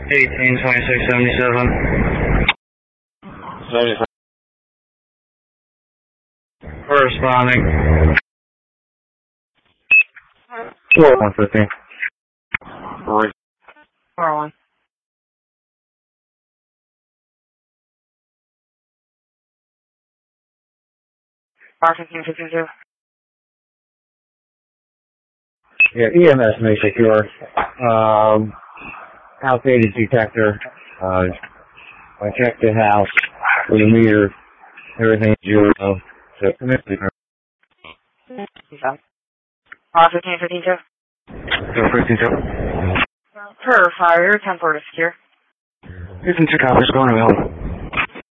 182677. 77. Corresponding. 4115. 401. R1552. Yeah, EMS may secure. Outdated detector. I checked the house with a meter. Everything's 0. So, R1552. 052. Per fire, 10-4 to secure. 52 copies, going available.